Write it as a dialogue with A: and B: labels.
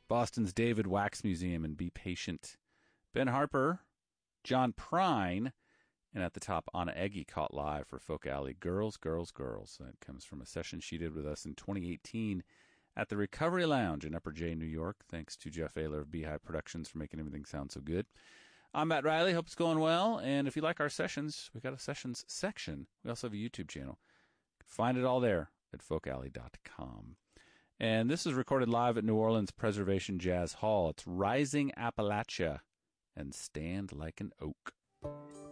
A: Boston's David Wax Museum and Be Patient. Ben Harper, John Prine, and at the top, Anna Eggy caught live for Folk Alley. Girls, Girls, Girls. That comes from a session she did with us in 2018 at the Recovery Lounge in Upper J, New York. Thanks to Jeff Ayler of Beehive Productions for making everything sound so good. I'm Matt Riley. Hope it's going well. And if you like our sessions, we got a sessions section. We also have a YouTube channel. Find it all there at folkalley.com. And this is recorded live at New Orleans Preservation Jazz Hall. It's Rising Appalachia and Stand Like an Oak.